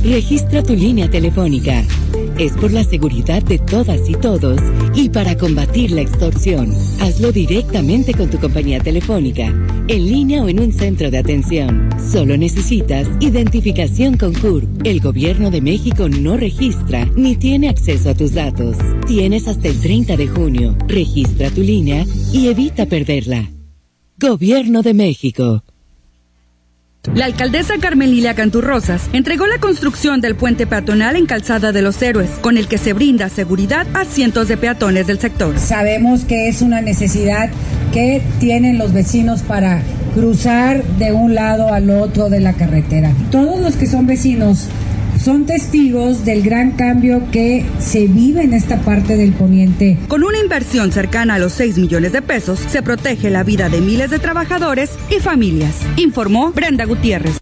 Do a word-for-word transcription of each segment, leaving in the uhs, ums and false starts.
Registra tu línea telefónica. Es por la seguridad de todas y todos y para combatir la extorsión. Hazlo directamente con tu compañía telefónica, en línea o en un centro de atención. Solo necesitas identificación con C U R P. El Gobierno de México no registra ni tiene acceso a tus datos. Tienes hasta el treinta de junio. Registra tu línea y evita perderla. Gobierno de México. La alcaldesa Carmen Lilia Cantú Rosas entregó la construcción del puente peatonal en Calzada de los Héroes, con el que se brinda seguridad a cientos de peatones del sector. Sabemos que es una necesidad que tienen los vecinos para cruzar de un lado al otro de la carretera. Todos los que son vecinos son testigos del gran cambio que se vive en esta parte del poniente. Con una inversión cercana a los seis millones de pesos, se protege la vida de miles de trabajadores y familias, informó Brenda Gutiérrez.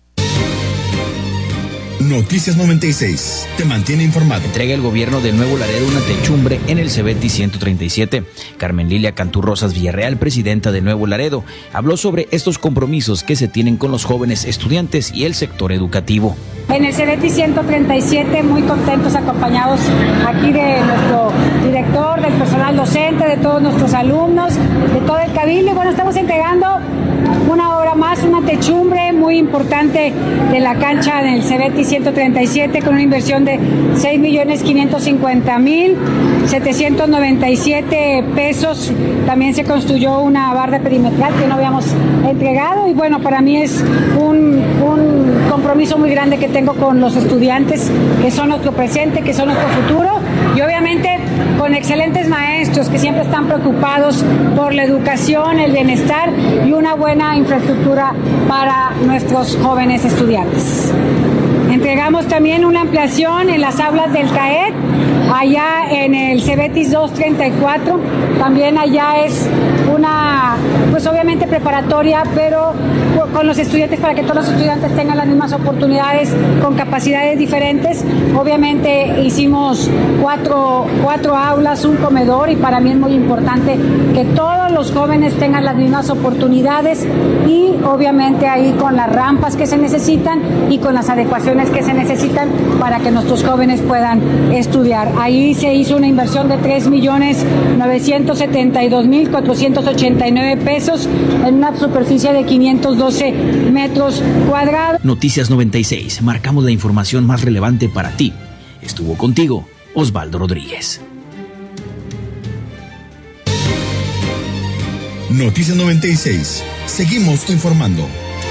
Noticias noventa y seis te mantiene informado. Entrega el gobierno de Nuevo Laredo una techumbre en el Cebeti ciento treinta y siete. Carmen Lilia Cantú Rosas Villarreal, presidenta de Nuevo Laredo, habló sobre estos compromisos que se tienen con los jóvenes estudiantes y el sector educativo. En el Cebeti ciento treinta y siete, muy contentos, acompañados aquí de nuestro director, del personal docente, de todos nuestros alumnos, de todo el cabildo. Y bueno, estamos entregando una obra más, una techumbre muy importante de la cancha del Cebeti ciento treinta y siete, con una inversión de seis millones quinientos cincuenta mil setecientos noventa y siete pesos. También se construyó una barda perimetral que no habíamos entregado, y bueno, para mí es un, un compromiso muy grande que tengo con los estudiantes, que son nuestro presente, que son nuestro futuro, y obviamente con excelentes maestros que siempre están preocupados por la educación, el bienestar y una buena infraestructura para nuestros jóvenes estudiantes. Entregamos también una ampliación en las aulas del CAED, allá en el Cebetis doscientos treinta y cuatro. También allá es una, pues obviamente preparatoria, pero con los estudiantes, para que todos los estudiantes tengan las mismas oportunidades, con capacidades diferentes. Obviamente hicimos cuatro, cuatro aulas, un comedor, y para mí es muy importante que todos los jóvenes tengan las mismas oportunidades, y obviamente ahí con las rampas que se necesitan y con las adecuaciones que se necesitan para que nuestros jóvenes puedan estudiar. Ahí se hizo una inversión de tres millones novecientos setenta y dos mil cuatrocientos ochenta y nueve pesos en una superficie de quinientos doce metros cuadrados. Noticias noventa y seis, marcamos la información más relevante para ti. Estuvo contigo Osvaldo Rodríguez. Noticias noventa y seis, seguimos informando.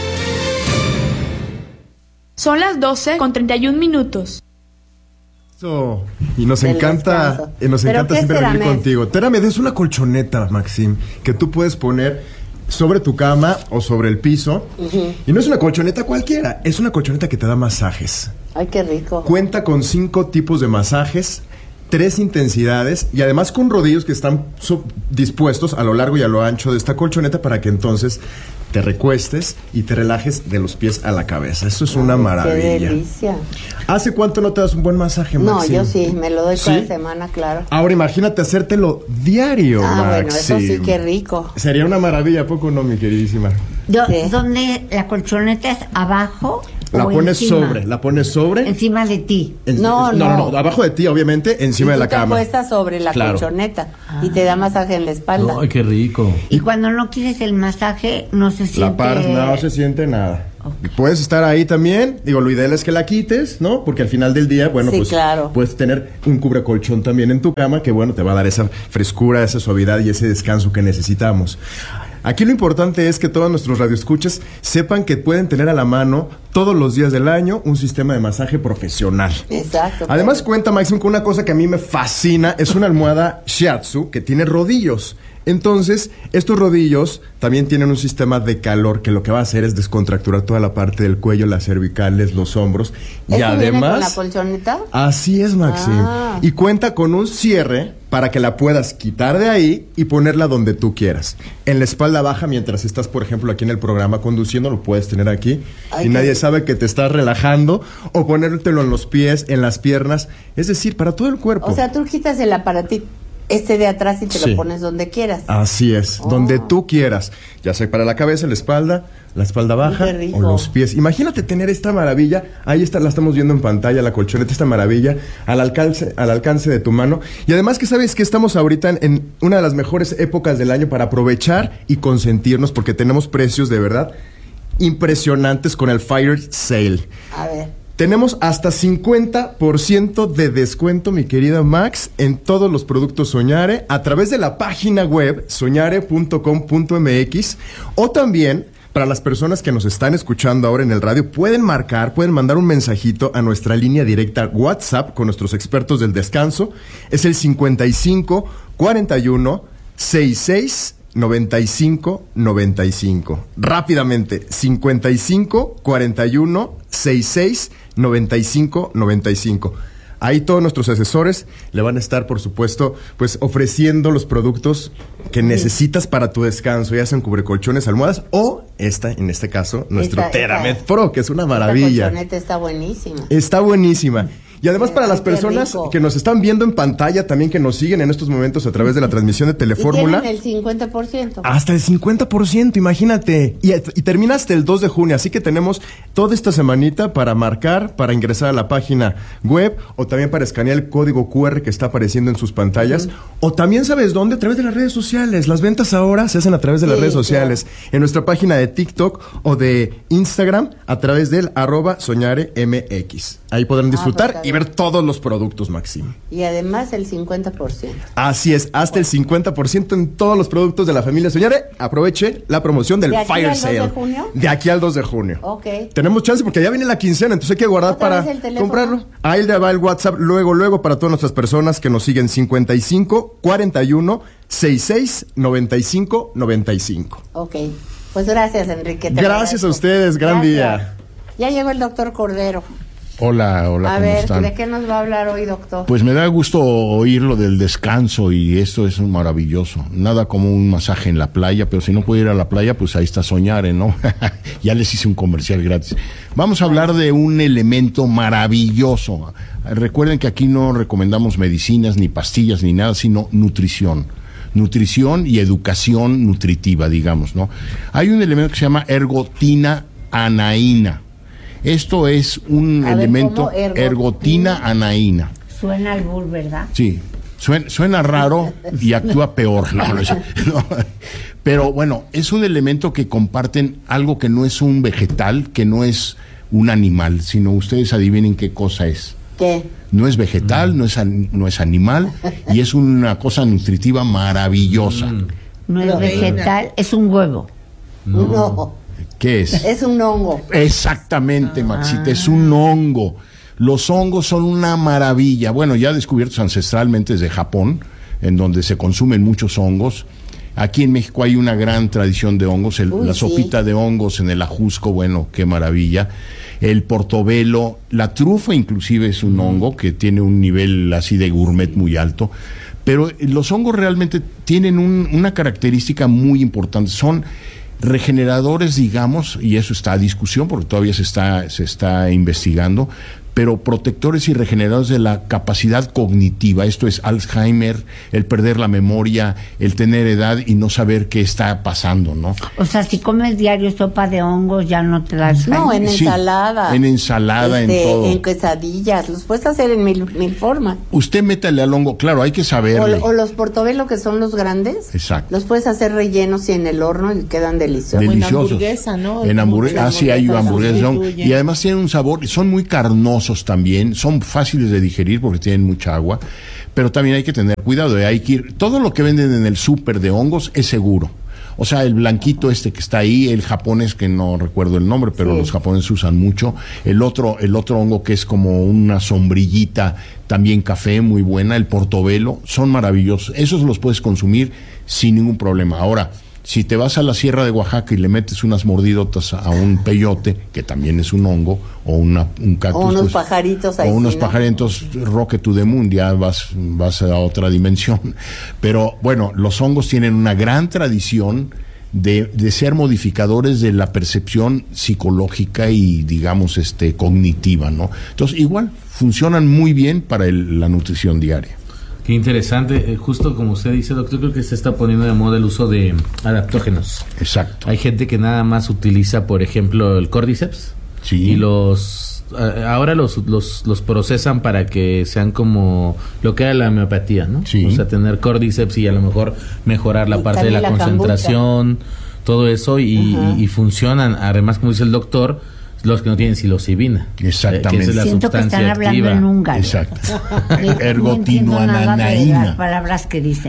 Son las doce con treinta y un minutos. Eso. Y nos Del encanta, y nos encanta siempre venir contigo. Teramed es una colchoneta, Maxim, que tú puedes poner sobre tu cama o sobre el piso. Uh-huh. Y no es una colchoneta cualquiera, es una colchoneta que te da masajes. Ay, qué rico. Cuenta con cinco tipos de masajes, tres intensidades, y además con rodillos que están dispuestos a lo largo y a lo ancho de esta colchoneta para que entonces te recuestes y te relajes de los pies a la cabeza. Eso es una Ay, maravilla. Qué delicia. ¿Hace cuánto no te das un buen masaje, Maxim? No, yo sí, me lo doy cada ¿Sí? semana, claro. Ahora imagínate hacértelo diario, Ah, Maxim. bueno, eso sí, qué rico. Sería una maravilla, ¿a poco no, mi queridísima? Yo, sí. ¿Dónde la colchoneta es abajo? La pones encima? sobre, la pones sobre. Encima de ti. En, no, no, no, no, no, abajo de ti, obviamente, encima de la cama. Y tú te acuestas sobre la claro. colchoneta ah. y te da masaje en la espalda. Ay, qué rico. Y cuando no quieres el masaje, no se siente... La paras, no se siente nada. Okay. Puedes estar ahí también, digo, lo ideal es que la quites, ¿no? Porque al final del día, bueno, sí, pues claro. puedes tener un cubrecolchón también en tu cama, que bueno, te va a dar esa frescura, esa suavidad y ese descanso que necesitamos. Aquí lo importante es que todos nuestros radioescuchas sepan que pueden tener a la mano todos los días del año un sistema de masaje profesional. Exacto. Además claro. cuenta, Maxim, con una cosa que a mí me fascina, es una almohada shiatsu que tiene rodillos. Entonces, estos rodillos también tienen un sistema de calor que lo que va a hacer es descontracturar toda la parte del cuello, las cervicales, los hombros. Y ¿Eso además... viene con la colchoneta? Así es, Maxim. Ah. Y cuenta con un cierre para que la puedas quitar de ahí y ponerla donde tú quieras. En la espalda baja, mientras estás, por ejemplo, aquí en el programa conduciendo, lo puedes tener aquí. Ay, y nadie qué... sabe que te estás relajando. O ponértelo en los pies, en las piernas. Es decir, para todo el cuerpo. O sea, tú quitas el aparatito. este de atrás y te Sí. lo pones donde quieras. Así es, Oh. donde tú quieras, ya sea para la cabeza, la espalda, la espalda baja Qué rico. o los pies. Imagínate tener esta maravilla, ahí está, la estamos viendo en pantalla, la colchoneta, esta maravilla, al alcance, al alcance de tu mano. Y además que sabes que estamos ahorita en, en una de las mejores épocas del año para aprovechar y consentirnos, porque tenemos precios de verdad impresionantes con el Fire Sale. A ver. Tenemos hasta cincuenta por ciento de descuento, mi querida Max, en todos los productos Soñare a través de la página web soñare punto com punto m x, o también para las personas que nos están escuchando ahora en el radio, pueden marcar, pueden mandar un mensajito a nuestra línea directa WhatsApp con nuestros expertos del descanso. Es el cincuenta y cinco cuarenta y uno sesenta y seis noventa y cinco noventa y cinco. Rápidamente, cincuenta y cinco cuarenta y uno sesenta y seis noventa y cinco noventa y cinco. Ahí todos nuestros asesores le van a estar, por supuesto, pues ofreciendo los productos que necesitas para tu descanso, ya sean cubrecolchones, almohadas o esta, en este caso, nuestro Esta- Teramed esta- Pro, que es una Esta maravilla. colchoneta está buenísima. Está buenísima. Y además para las Qué personas rico. que nos están viendo en pantalla, también que nos siguen en estos momentos a través de la transmisión de Y Telefórmula, tienen el cincuenta por ciento. hasta el cincuenta por ciento, imagínate. Y, y termina hasta el dos de junio, así que tenemos toda esta semanita para marcar, para ingresar a la página web, o también para escanear el código cu erre que está apareciendo en sus pantallas. O también, ¿sabes dónde? A través de las redes sociales. Las ventas ahora se hacen a través de las Sí, redes sociales. claro. En nuestra página de TikTok o de Instagram, a través del arroba soñare mx. Ahí podrán disfrutar pues, y ver todos los productos, Maxim. Y además el cincuenta por ciento. Así es, hasta el cincuenta por ciento en todos los productos de la familia Soñare. Aproveche la promoción del ¿De aquí Fire al dos de Sale. junio? De aquí al dos de junio. Ok. Tenemos chance porque ya viene la quincena, entonces hay que guardar ¿Otra para vez el teléfono? comprarlo. Ahí le va el WhatsApp luego, luego para todas nuestras personas que nos siguen cincuenta y cinco cuarenta y uno sesenta y seis noventa y cinco noventa y cinco. Ok. Pues gracias, Enrique. te Gracias agradezco. a ustedes, gran Gracias. día. Ya llegó el doctor Cordero. Hola, hola, A ¿cómo ver, están? ¿de qué nos va a hablar hoy, doctor? Pues me da gusto oír lo del descanso y esto es maravilloso. Nada como un masaje en la playa, pero si no puede ir a la playa, pues ahí está Soñare, ¿no? Ya les hice un comercial gratis. Vamos a hablar de un elemento maravilloso. Recuerden que aquí no recomendamos medicinas, ni pastillas, ni nada, sino nutrición. Nutrición y educación nutritiva, digamos, ¿no? Hay un elemento que se llama ergotina anaína. Esto es un A ver, elemento, ¿cómo? Ergotina. ergotina anaína. Suena al bull, ¿verdad? Sí, suena, suena raro y actúa peor. No, no es- no. Pero bueno, es un elemento que comparten algo que no es un vegetal, que no es un animal, sino ustedes adivinen qué cosa es. ¿Qué? No es vegetal, no es, an- no es animal y es una cosa nutritiva maravillosa. No es Proteína. vegetal, es un huevo. No. ¿Qué es? Es un hongo. Exactamente, Maxita, es un hongo. Los hongos son una maravilla. Bueno, ya descubiertos ancestralmente desde Japón, en donde se consumen muchos hongos. Aquí en México hay una gran tradición de hongos. El- Uy, la sí. sopita de hongos en el ajusco, bueno, qué maravilla. El portobelo, la trufa inclusive es un hongo que tiene un nivel así de gourmet muy alto. Pero los hongos realmente tienen un- una característica muy importante. Son regeneradores, digamos, y eso está a discusión porque todavía se está, se está investigando, pero protectores y regeneradores de la capacidad cognitiva, esto es Alzheimer, el perder la memoria, el tener edad y no saber qué está pasando, ¿no? O sea, si comes diario sopa de hongos, ya no te das No, en Sí, ensalada. en ensalada, en Este, todo. En quesadillas. Los puedes hacer en mil, mil formas. Usted métale al hongo, claro, hay que O, saberle. o los portobelo, que son los grandes. Exacto. Los puedes hacer rellenos y en el horno y quedan deliciosos. Deliciosos. hamburguesa, ¿no? En hamburguesa, ah, sí, hay hamburguesas hamburguesas. son- sustituyen. Y además tienen un sabor, son muy carnosos también, son fáciles de digerir porque tienen mucha agua, pero también hay que tener cuidado, hay que ir, todo lo que venden en el súper de hongos es seguro. O sea, el blanquito este que está ahí, el japonés que no recuerdo el nombre, pero Sí. los japoneses usan mucho, el otro, el otro hongo que es como una sombrillita, también café, muy buena, el portobelo, son maravillosos. Esos los puedes consumir sin ningún problema. Ahora, si te vas a la Sierra de Oaxaca y le metes unas mordidotas a un peyote, que también es un hongo, o una, un cactus. O unos pues, pajaritos ahí O unos sí, ¿no? pajaritos, rocket to the moon, ya vas, vas a otra dimensión. Pero bueno, los hongos tienen una gran tradición de, de ser modificadores de la percepción psicológica y, digamos, este, cognitiva, ¿no? Entonces, igual, funcionan muy bien para el- la nutrición diaria. Qué interesante. Eh, justo como usted dice, doctor, creo que se está poniendo de moda el uso de adaptógenos. Exacto. Hay gente que nada más utiliza, por ejemplo, el Cordyceps. Sí. Y los... eh, ahora los, los, los procesan para que sean como lo que era la homeopatía, ¿no? Sí. O sea, tener Cordyceps y a lo mejor mejorar la Y parte de la, también la concentración, todo eso, y, y, y funcionan. Además, como dice el doctor, los que no tienen psilocibina. Exactamente. Eh, que esa es la Siento que sustancia están hablando activa. en húngaro. Exacto. No entiendo nada de las Ergotinoananaína. palabras que dicen.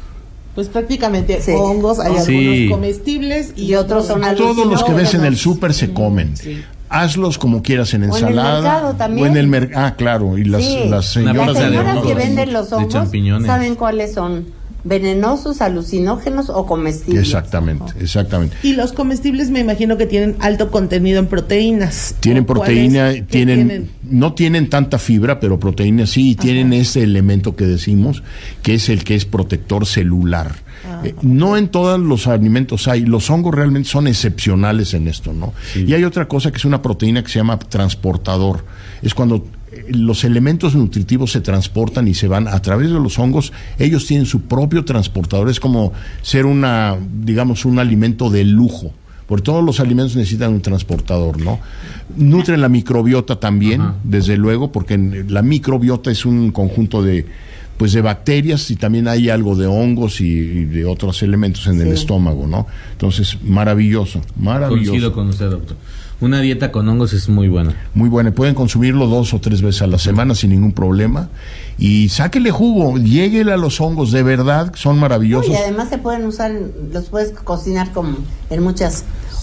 Pues prácticamente Sí. hongos, hay Sí. algunos comestibles y, Y otros son Todos los que ves en el alucinógenos. súper se comen. Sí. Hazlos como quieras en en el ensalada. mercado también. O en el mercado. Ah, claro. Y las, Sí. las Una señoras Las bolsa de señoras hongos, que venden los de hongos champiñones. saben cuáles son venenosos, alucinógenos o comestibles. Exactamente, exactamente. Y los comestibles me imagino que tienen alto contenido en proteínas. Tienen ¿O cuáles proteína, que tienen, no tienen tanta fibra, pero proteína sí, y tienen ese elemento que decimos, que es el que es protector celular. Eh, no en todos los alimentos hay, los hongos realmente son excepcionales en esto, ¿no? Sí. Y hay otra cosa que es una proteína que se llama transportador. Es cuando eh, los elementos nutritivos se transportan y se van a través de los hongos, ellos tienen su propio transportador, es como ser una, digamos, un alimento de lujo. Porque todos los alimentos necesitan un transportador, ¿no? Nutren la microbiota también, Ajá. desde luego, porque en- la microbiota es un conjunto de, pues, de bacterias, y también hay algo de hongos y, y de otros elementos en el Sí. estómago, ¿no? Entonces, maravilloso, maravilloso. Coincido con usted, doctor. Una dieta con hongos es muy buena. Muy buena, pueden consumirlo dos o tres veces a la semana sin ningún problema. Y sáquele jugo, lléguele a los hongos, de verdad, son maravillosos. Y además se pueden usar, en- los puedes cocinar como en muchas,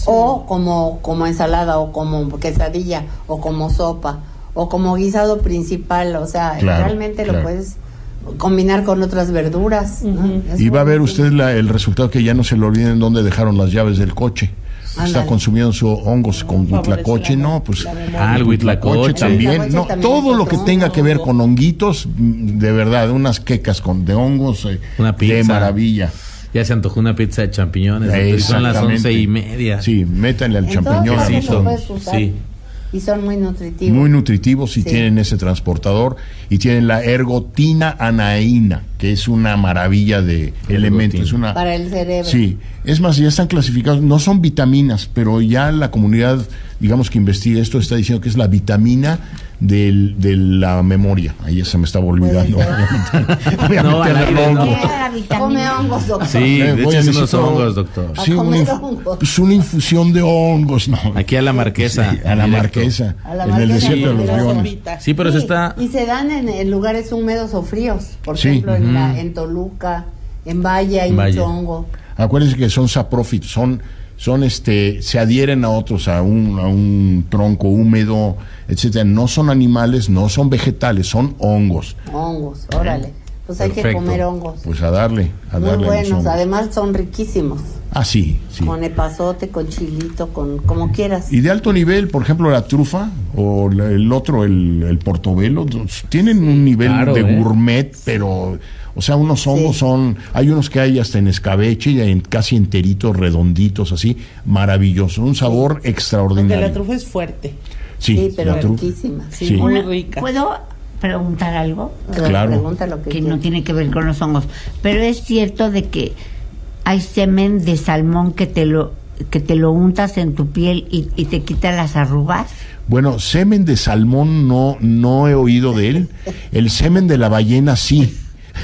o como, como ensalada, o como quesadilla, o como sopa, o como guisado principal, o sea, Claro, realmente claro. lo puedes combinar con otras verduras. ¿no? Es Y va a ver buenísimo. usted la- el resultado, que ya no se le olviden dónde dejaron las llaves del coche. Está Ándale. consumiendo su hongos con favorece huitlacoche, la- no, pues la memoria. Ah, el huitlacoche. también, Huitlacoche no, también todo es lo otro que tenga que ver hongo. con honguitos, mm, de verdad, unas quecas con de hongos, eh, Una de pizza. maravilla. Ya se antojó una pizza de champiñones. doctor, y son las Exactamente. once y media. Sí, métanle al En todos champiñón. lados Quesito. lo puedes usar. Sí. Y son muy nutritivos. Muy nutritivos y Sí. tienen ese transportador, y tienen la ergotina-anaína, que es una maravilla de elementos. Es una, Para el cerebro. Sí, es más, ya están clasificados, no son vitaminas, pero ya la comunidad, digamos, que investiga esto, está diciendo que es la vitamina del, de la memoria. Ahí ya se me estaba olvidando. Voy a No, meterle al aire hongo. no. ¿Qué era la vitamina? Come hongos, doctor. Sí, Eh, de voy hecho, a es unos necesito- hongos, doctor. A Sí, una, comer inf- hongos. pues una infusión de hongos, no. Aquí a la marquesa. Sí, a la directo. marquesa, A la en el marquesa desierto de de los la leones. sopita. Sí, pero Sí, se está... Y se dan en, en lugares húmedos o fríos. Por Sí. ejemplo, en, la- Ujú. en Toluca, en Valle hay Valle. mucho hongo. Acuérdense que son saprófitos, son, son este, se adhieren a otros, a un, a un tronco húmedo, etcétera. No son animales, no son vegetales, son hongos. Hongos, órale. Pues hay que Perfecto. comer hongos. Pues a darle, a Muy darle a los buenos, hongos. además son riquísimos. Ah, sí, sí. Con epazote, con chilito, con como quieras. Y de alto nivel, por ejemplo, la trufa o la- el otro, el, el portobelo, tienen un nivel Claro, de ¿eh? gourmet, pero, o sea, unos hongos Sí. son, hay unos que hay hasta en escabeche y en, casi enteritos, redonditos, así, maravilloso, un sabor Porque extraordinario. la trufa es fuerte. Sí, Sí, pero la trufa. riquísima. Sí, Sí. muy Una- rica. ¿Puedo preguntar algo? Claro. Pregunta lo que, Que quieras. no tiene que ver con los hongos. Pero es cierto de que hay semen de salmón que te lo que te lo untas en tu piel y, y te quita las arrugas. Bueno, semen de salmón no, no he oído de él. El semen de la ballena sí.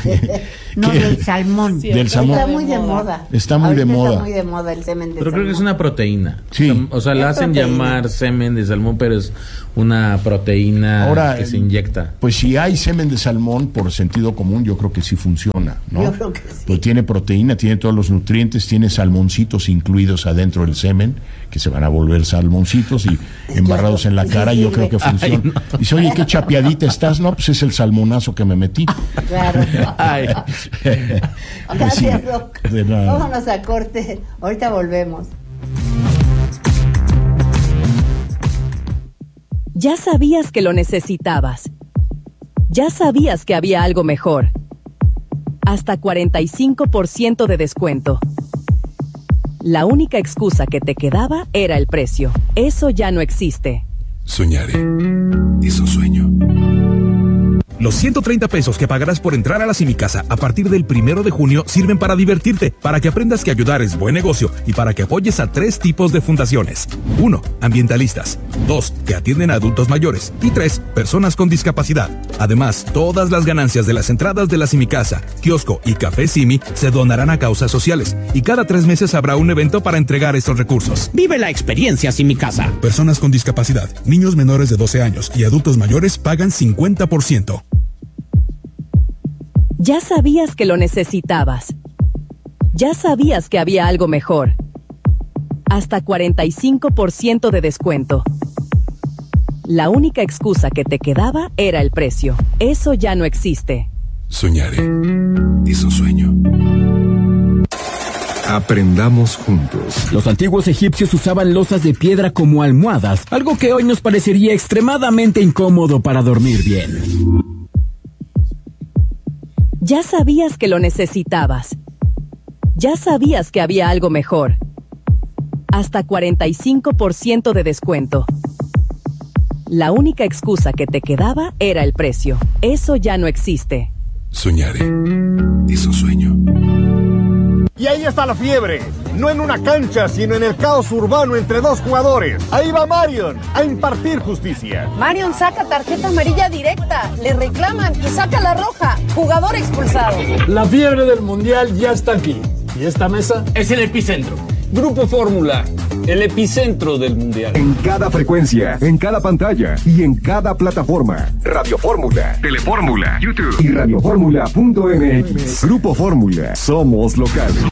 No, ¿Qué? del salmón. Sí, Del está salmón. Está muy de moda. Está muy de Ahorita moda. Está muy de moda el semen de Pero creo que es salmón. una proteína. Sí. O sea, o sea, la Es hacen proteína. llamar semen de salmón, pero es una proteína Ahora, que se inyecta. Pues si hay semen de salmón, por sentido común, yo creo que sí funciona, ¿no? Yo creo que sí. Pues tiene proteína, tiene todos los nutrientes, tiene salmoncitos incluidos adentro del semen, que se van a volver salmoncitos y embarrados en la Sí cara, yo sirve. creo que funciona. Dice, oye, qué chapeadita estás, no, pues es el salmonazo que me metí. Claro. Ay. Pues sí, Gracias, Doc. de nada. Vámonos a corte. Ahorita volvemos. Ya sabías que lo necesitabas. Ya sabías que había algo mejor. Hasta cuarenta y cinco por ciento de descuento. La única excusa que te quedaba era el precio. Eso ya no existe. Soñaré. Es un sueño. Los ciento treinta pesos que pagarás por entrar a la Simicasa a partir del primero de junio sirven para divertirte, para que aprendas que ayudar es buen negocio y para que apoyes a tres tipos de fundaciones. Uno, ambientalistas. Dos, que atienden a adultos mayores. Y tres, personas con discapacidad. Además, todas las ganancias de las entradas de la Simicasa, kiosco y café Simi se donarán a causas sociales. Y cada tres meses habrá un evento para entregar estos recursos. Vive la experiencia Simicasa. Personas con discapacidad, niños menores de doce años y adultos mayores pagan cincuenta por ciento. Ya sabías que lo necesitabas. Ya sabías que había algo mejor. Hasta cuarenta y cinco por ciento de descuento. La única excusa que te quedaba era el precio. Eso ya no existe. Soñaré. Es un sueño. Aprendamos juntos. Los antiguos egipcios usaban losas de piedra como almohadas, algo que hoy nos parecería extremadamente incómodo para dormir bien. Ya sabías que lo necesitabas. Ya sabías que había algo mejor. Hasta cuarenta y cinco por ciento de descuento. La única excusa que te quedaba era el precio. Eso ya no existe. Soñaré. Es un sueño. Y ahí está la fiebre, no en una cancha, sino en el caos urbano entre dos jugadores. Ahí va Marion a impartir justicia. Marion saca tarjeta amarilla directa, le reclaman y saca la roja. Jugador expulsado. La fiebre del mundial ya está aquí. ¿Y esta mesa? Es el epicentro. Grupo Fórmula, el epicentro del mundial. En cada frecuencia, en cada pantalla y en cada plataforma. Radio Fórmula, Telefórmula, YouTube y radioformula punto m x. Grupo Fórmula, somos locales.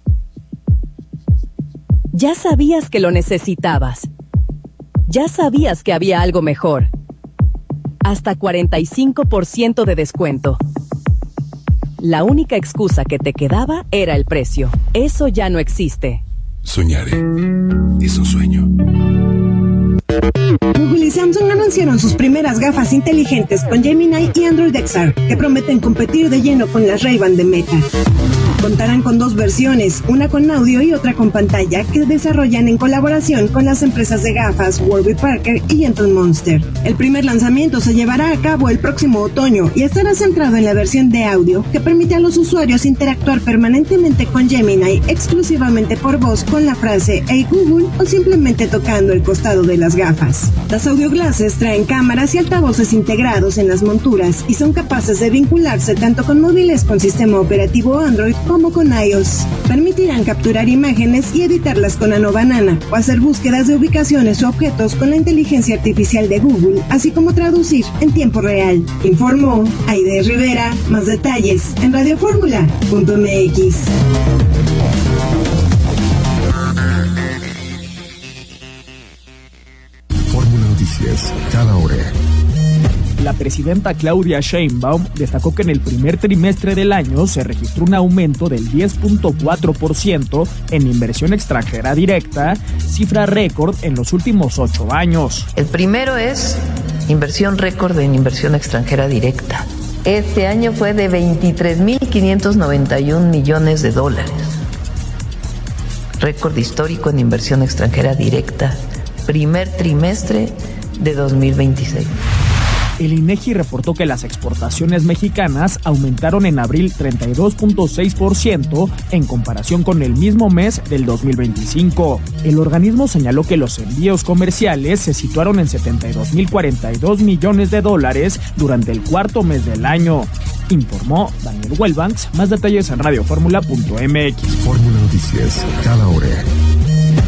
Ya sabías que lo necesitabas. Ya sabías que había algo mejor. Hasta cuarenta y cinco por ciento de descuento. La única excusa que te quedaba era el precio. Eso ya no existe. Soñaré. Es un sueño. Google y Samsung anunciaron sus primeras gafas inteligentes con Gemini y Android X R, que prometen competir de lleno con las Ray-Ban de Meta. Contarán con dos versiones, una con audio y otra con pantalla, que desarrollan en colaboración con las empresas de gafas Warby Parker y Gentle Monster. El primer lanzamiento se llevará a cabo el próximo otoño y estará centrado en la versión de audio, que permite a los usuarios interactuar permanentemente con Gemini exclusivamente por voz con la frase "Hey Google" o simplemente tocando el costado de las gafas. Las audio glasses traen cámaras y altavoces integrados en las monturas y son capaces de vincularse tanto con móviles con sistema operativo Android como con iOS. Permitirán capturar imágenes y editarlas con Nano Banana o hacer búsquedas de ubicaciones o objetos con la inteligencia artificial de Google, así como traducir en tiempo real. Informó Aide Rivera. Más detalles en radioformula punto m x. Fórmula Noticias, cada hora. La presidenta Claudia Sheinbaum destacó que en el primer trimestre del año se registró un aumento del diez punto cuatro por ciento en inversión extranjera directa, cifra récord en los últimos ocho años. El primero es inversión récord en inversión extranjera directa. Este año fue de veintitrés mil quinientos noventa y un millones de dólares. Récord histórico en inversión extranjera directa, primer trimestre de dos mil veintiséis. El INEGI reportó que las exportaciones mexicanas aumentaron en abril treinta y dos punto seis por ciento en comparación con el mismo mes del dos mil veinticinco. El organismo señaló que los envíos comerciales se situaron en setenta y dos mil cuarenta y dos millones de dólares durante el cuarto mes del año. Informó Daniel Wellbanks. Más detalles en radioformula punto m x. Fórmula Noticias, cada hora.